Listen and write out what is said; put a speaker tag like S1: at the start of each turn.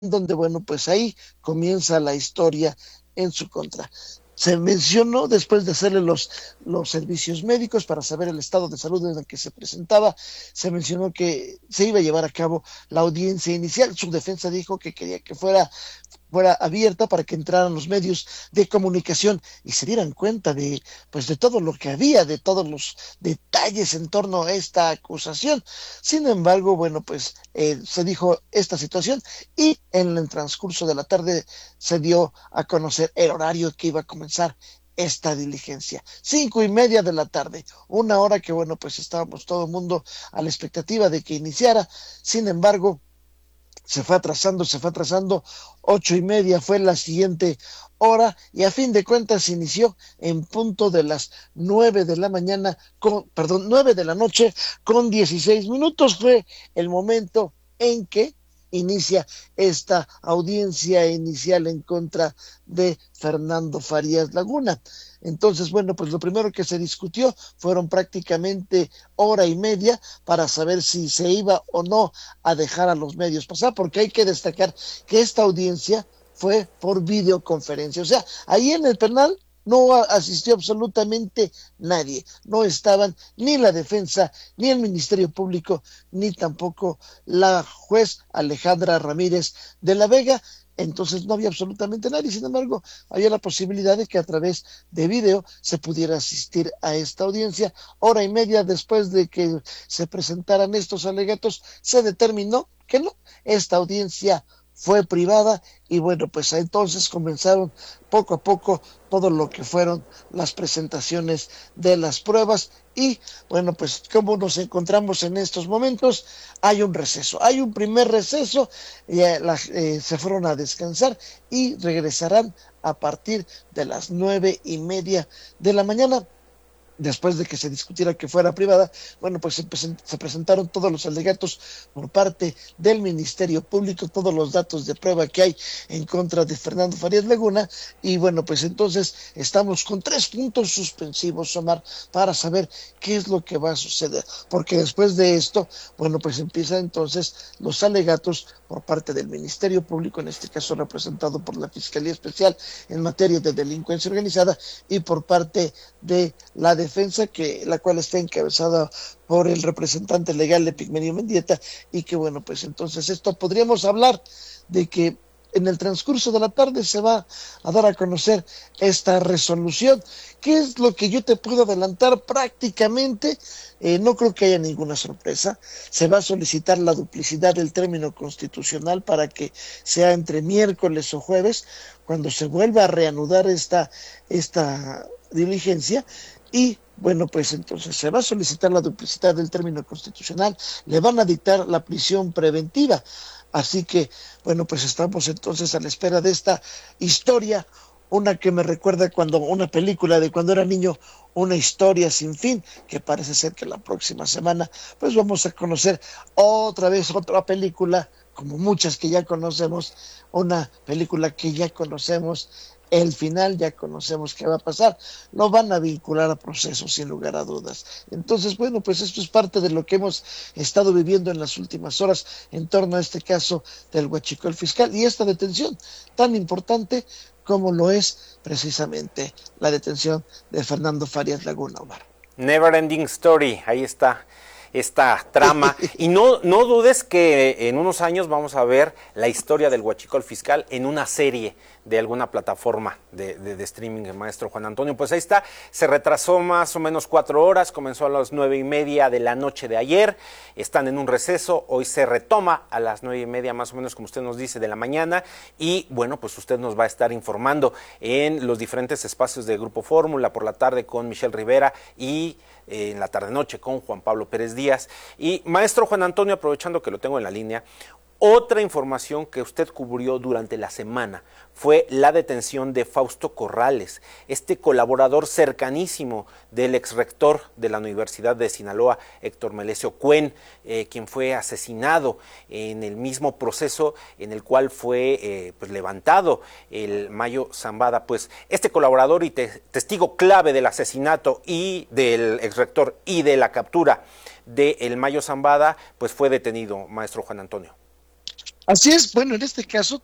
S1: donde, bueno, pues ahí comienza la historia en su contra. Se mencionó, después de hacerle los servicios médicos para saber el estado de salud en el que se presentaba, se mencionó que se iba a llevar a cabo la audiencia inicial. Su defensa dijo que quería que fuera abierta para que entraran los medios de comunicación y se dieran cuenta de, pues, de todo lo que había, de todos los detalles en torno a esta acusación. Sin embargo, bueno, pues se dijo esta situación y en el transcurso de la tarde se dio a conocer el horario que iba a comenzar esta diligencia. 5:30 de la tarde, una hora que, bueno, pues estábamos todo el mundo a la expectativa de que iniciara. Sin embargo, se fue atrasando, 8:30 fue la siguiente hora y a fin de cuentas se inició en punto de las 9 de la mañana, perdón, 9 de la noche con 16 minutos fue el momento en que inicia esta audiencia inicial en contra de Fernando Farías Laguna. Entonces, bueno, pues lo primero que se discutió fueron prácticamente hora y media para saber si se iba o no a dejar a los medios pasar, porque hay que destacar que esta audiencia fue por videoconferencia. O sea, ahí en el penal no asistió absolutamente nadie. No estaban ni la defensa, ni el Ministerio Público, ni tampoco la juez Alejandra Ramírez de la Vega. Entonces no había absolutamente nadie. Sin embargo, había la posibilidad de que a través de video se pudiera asistir a esta audiencia. Hora y media después de que se presentaran estos alegatos, se determinó que no, esta audiencia fue privada y bueno, pues entonces comenzaron poco a poco todo lo que fueron las presentaciones de las pruebas y bueno, pues como nos encontramos en estos momentos, hay un receso, hay un primer receso, se fueron a descansar y regresarán a partir de las 9:30 de la mañana. Después de que se discutiera que fuera privada, bueno, pues se presentaron todos los alegatos por parte del Ministerio Público, todos los datos de prueba que hay en contra de Fernando Farías Laguna, y bueno, pues entonces estamos con 3 puntos suspensivos, Omar, para saber qué es lo que va a suceder, porque después de esto, bueno, pues empiezan entonces los alegatos por parte del Ministerio Público, en este caso representado por la Fiscalía Especial en materia de delincuencia organizada, y por parte de la defensa, la cual está encabezada por el representante legal de Pigmenio Mendieta, y que bueno, pues entonces esto podríamos hablar de que en el transcurso de la tarde se va a dar a conocer esta resolución. ¿Qué es lo que yo te puedo adelantar? Prácticamente no creo que haya ninguna sorpresa. Se va a solicitar la duplicidad del término constitucional para que sea entre miércoles o jueves, cuando se vuelva a reanudar esta diligencia. Y bueno, pues entonces se va a solicitar la duplicidad del término constitucional, le van a dictar la prisión preventiva. Así que, bueno, pues estamos entonces a la espera de esta historia, una que me recuerda una película de cuando era niño, Una historia sin fin, que parece ser que la próxima semana, pues vamos a conocer otra vez otra película, como muchas que ya conocemos, una película que ya conocemos, el final ya conocemos qué va a pasar, lo van a vincular a procesos sin lugar a dudas. Entonces, bueno, pues esto es parte de lo que hemos estado viviendo en las últimas horas en torno a este caso del huachicol fiscal y esta detención tan importante como lo es precisamente la detención de Fernando Farías Laguna, Omar.
S2: Never Ending Story, ahí está esta trama. Y no dudes que en unos años vamos a ver la historia del huachicol fiscal en una serie de alguna plataforma de streaming, el maestro Juan Antonio. Pues ahí está, se retrasó más o menos 4 horas, comenzó a las 9:30 de la noche de ayer, están en un receso, hoy se retoma a las 9:30 más o menos, como usted nos dice, de la mañana, y bueno, pues usted nos va a estar informando en los diferentes espacios de Grupo Fórmula, por la tarde con Michelle Rivera y en la tarde-noche con Juan Pablo Pérez Díaz. Y maestro Juan Antonio, aprovechando que lo tengo en la línea, otra información que usted cubrió durante la semana fue la detención de Fausto Corrales, este colaborador cercanísimo del exrector de la Universidad de Sinaloa, Héctor Melesio Cuen, quien fue asesinado en el mismo proceso en el cual fue levantado el Mayo Zambada. Pues este colaborador y testigo clave del asesinato y del exrector y de la captura del Mayo Zambada, pues fue detenido, maestro Juan Antonio.
S1: Así es, bueno, en este caso